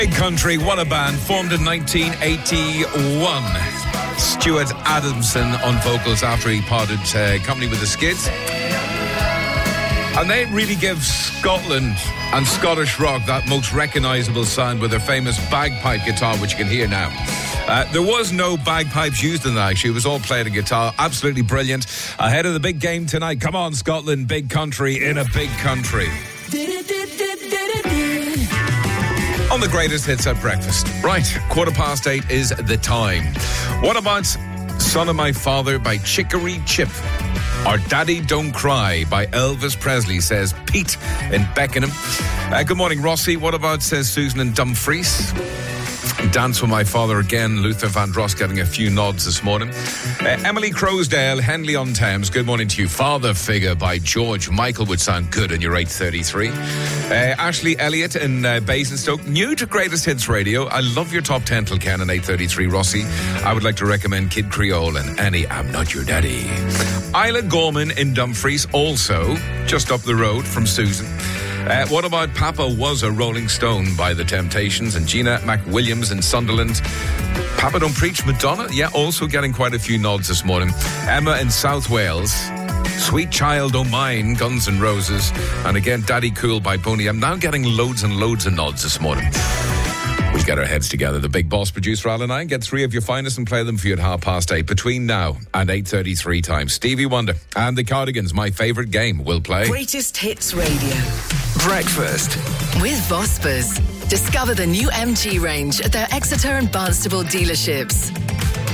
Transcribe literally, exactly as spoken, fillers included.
Big Country, what a band, formed in nineteen eighty-one. Stuart Adamson on vocals after he parted uh, company with the Skids. And they really give Scotland and Scottish rock that most recognisable sound with their famous bagpipe guitar, which you can hear now. Uh, there was no bagpipes used in that, actually. It was all played on guitar. Absolutely brilliant. Ahead of the big game tonight. Come on, Scotland, big country in a big country. On the greatest hits at breakfast. Right, quarter past eight is the time. What about Son of My Father by Chicory Chip? Or Daddy Don't Cry by Elvis Presley, says Pete in Beckenham. Uh, good morning, Rossi. What about, says Susan in Dumfries? Dance With My Father again. Luther Vandross getting a few nods this morning. Uh, Emily Crowsdale, Henley-on-Thames. Good morning to you. Father Figure by George Michael would sound good in your eight thirty-three. Uh, Ashley Elliott in uh, Basingstoke. New to Greatest Hits Radio. I love your top ten till Ken in eight thirty-three, Rossi. I would like to recommend Kid Creole and Annie, I'm Not Your Daddy. Isla Gorman in Dumfries, also just up the road from Susan. Uh, what about Papa Was a Rolling Stone by The Temptations and Gina McWilliams in Sunderland? Papa Don't Preach, Madonna? Yeah, also getting quite a few nods this morning. Emma in South Wales. Sweet Child O' Mine, Guns N' Roses. And again, Daddy Cool by Boney. I'm now getting loads and loads of nods this morning. We'll get our heads together. The big boss producer, Alan, I get three of your finest and play them for you at half past eight. Between now and eight thirty-three time. Stevie Wonder and the Cardigans, my favourite game, will play. Greatest Hits Radio. Breakfast with Vospas. Discover the new M G range at their Exeter and Barnstable dealerships.